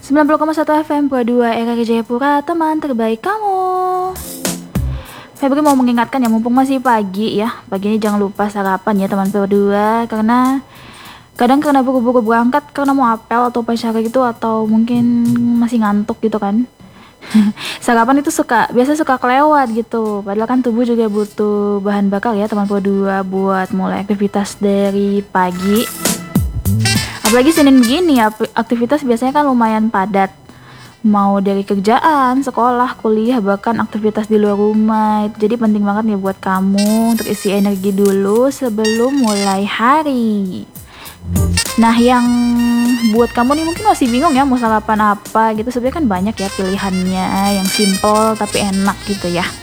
90,1 FM Pro 2 RRI Jayapura, teman terbaik kamu. Febri mau mengingatkan ya, mumpung masih pagi ya, pagi ini jangan lupa sarapan ya teman Pro 2, karena kadang karena buru-buru berangkat karena mau apel atau upacara gitu, atau mungkin masih ngantuk gitu kan. Sarapan itu biasa suka kelewat gitu, padahal kan tubuh juga butuh bahan bakar ya teman Pro 2 buat mulai aktivitas dari pagi. Apalagi Senin begini, aktivitas biasanya kan lumayan padat. Mau dari kerjaan, sekolah, kuliah, bahkan aktivitas di luar rumah. Jadi penting banget nih buat kamu untuk isi energi dulu sebelum mulai hari. Nah, yang buat kamu nih mungkin masih bingung ya mau sarapan apa gitu. Sebenarnya kan banyak ya pilihannya yang simple tapi enak gitu ya.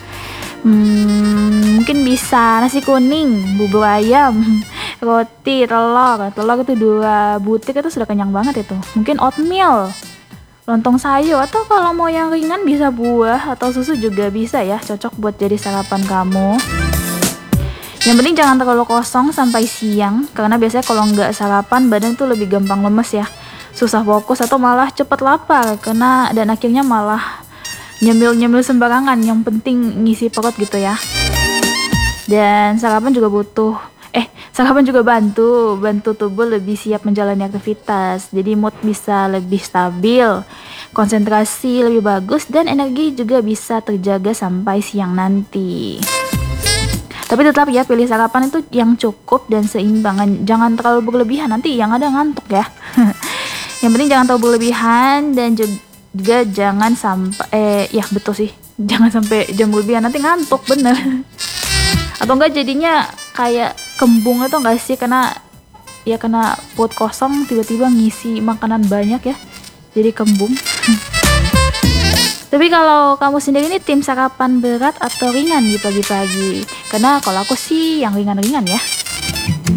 Mungkin bisa nasi kuning, bubur ayam, roti, telur itu 2 butir itu sudah kenyang banget itu. Mungkin oatmeal, lontong sayur, atau kalau mau yang ringan bisa buah atau susu juga bisa ya, cocok buat jadi sarapan kamu. Yang penting jangan terlalu kosong sampai siang, karena biasanya kalau nggak sarapan badan tuh lebih gampang lemes ya, susah fokus atau malah cepet lapar, dan akhirnya malah nyemil sembarangan. Yang penting ngisi perut gitu ya. Dan sarapan juga bantu tubuh lebih siap menjalani aktivitas. Jadi mood bisa lebih stabil, konsentrasi lebih bagus, dan energi juga bisa terjaga sampai siang nanti. Tapi tetap ya, pilih sarapan itu yang cukup dan seimbangan. Jangan terlalu berlebihan, nanti yang ada ngantuk ya. Yang penting jangan terlalu berlebihan, dan juga jangan sampai betul sih, jangan sampai jam berlebihan, nanti ngantuk bener. Atau enggak jadinya kayak kembung itu enggak sih, karena perut kosong tiba-tiba ngisi makanan banyak ya, jadi kembung. Tapi kalau kamu sendiri ini tim sarapan berat atau ringan di pagi-pagi? Karena kalau aku sih yang ringan-ringan ya.